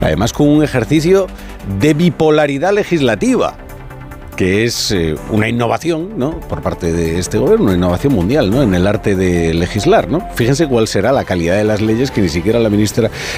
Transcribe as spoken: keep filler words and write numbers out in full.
Además con un ejercicio de bipolaridad legislativa, que es eh, una innovación, ¿no?, por parte de este gobierno, una innovación mundial, ¿no?, en el arte de legislar, ¿no? Fíjense cuál será la calidad de las leyes que ni siquiera la ministra